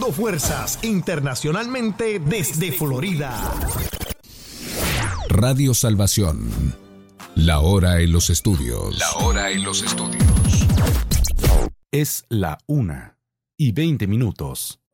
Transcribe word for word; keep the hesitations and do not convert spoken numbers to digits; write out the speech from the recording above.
Uniendo fuerzas internacionalmente desde Florida. Radio Salvación. La hora en los estudios. La hora en los estudios. Es la una y veinte minutos.